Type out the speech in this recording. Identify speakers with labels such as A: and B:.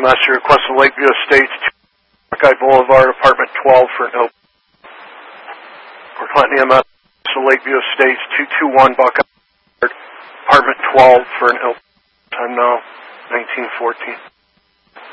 A: EMS, your request of Lakeview Estates, Buckeye Boulevard, apartment 12 for an open. For Clinton EMS, so Lakeview Estates, 221 Buckeye Boulevard, apartment 12 for an open. Time now, 1914.